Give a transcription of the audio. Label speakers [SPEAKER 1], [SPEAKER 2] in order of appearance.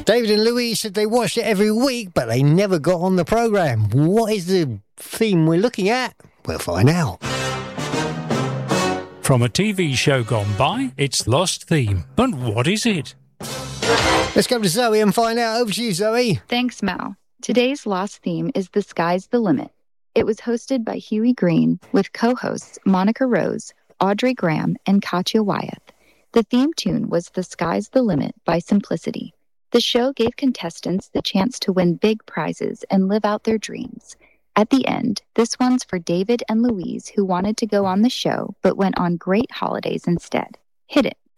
[SPEAKER 1] David and Louise said they watched it every week, but they never got on the programme. What is the theme we're looking at? We'll find out.
[SPEAKER 2] From a TV show gone by, it's Lost Theme. But what is it?
[SPEAKER 1] Let's go to Zoe and find out. Over to you, Zoe.
[SPEAKER 3] Thanks, Mal. Today's Lost Theme is The Sky's the Limit. It was hosted by Huey Green with co-hosts Monica Rose, Audrey Graham, and Katya Wyeth. The theme tune was The Sky's the Limit by Simplicity. The show gave contestants the chance to win big prizes and live out their dreams. At the end, this one's for David and Louise, who wanted to go on the show but went on great holidays instead. Hit it.